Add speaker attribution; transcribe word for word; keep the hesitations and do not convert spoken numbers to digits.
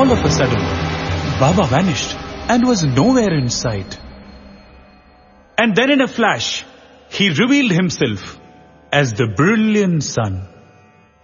Speaker 1: all of a sudden, Baba vanished and was nowhere in sight. And then in a flash, he revealed himself as the brilliant sun.